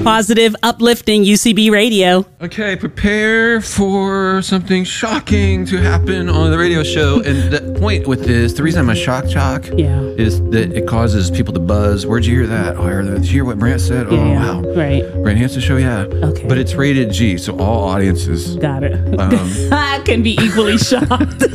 Positive, uplifting UCB radio. Okay, prepare for something shocking to happen on the radio show. And the point with this, the reason I'm a shock jock is that it causes people to buzz. Where'd you hear that? Oh, I heard that. Did you hear what Brant said? Oh, wow. Right. Brant Hansen show, yeah. Okay. But it's rated G, so all audiences. Got it. I can be equally shocked.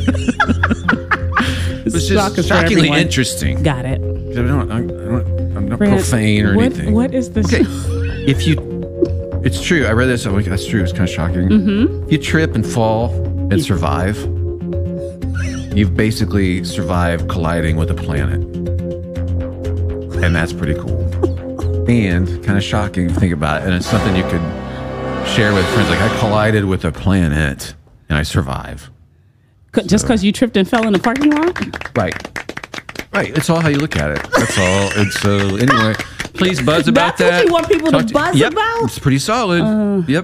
It's just shockingly interesting. Got it. I'm not profane or anything. What is this? Okay. It's true. I read this. I'm like, that's true. It's kind of shocking. Mm-hmm. If you trip and fall and survive, you've basically survived colliding with a planet. And that's pretty cool. And kind of shocking if you think about it. And it's something you could share with friends. Like, I collided with a planet and I survived. Just because you tripped and fell in the parking lot? Right. It's all how you look at it. That's all. And so, anyway, please buzz about that. That's what you want people to buzz about? It's pretty solid. Yep.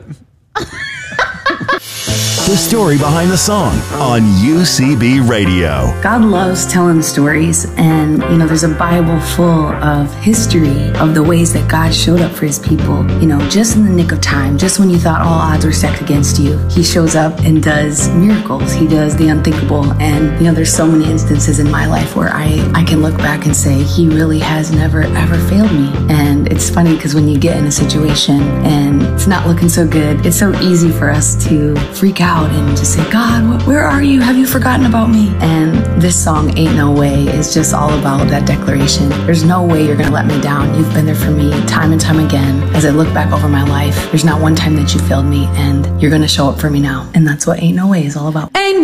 The story behind the song on UCB Radio. God loves telling stories, and there's a Bible full of history of the ways that God showed up for his people. Just in the nick of time, just when you thought all odds were stacked against you, he shows up and does miracles. He does the unthinkable. And there's so many instances in my life where I can look back and say he really has never ever failed me. And it's funny because when you get in a situation and it's not looking so good, it's so easy for us to freak out and to say, God, where are you? Have you forgotten about me? And this song, Ain't No Way, is just all about that declaration. There's no way you're going to let me down. You've been there for me time and time again. As I look back over my life, there's not one time that you failed me, and you're going to show up for me now. And that's what Ain't No Way is all about. Ain't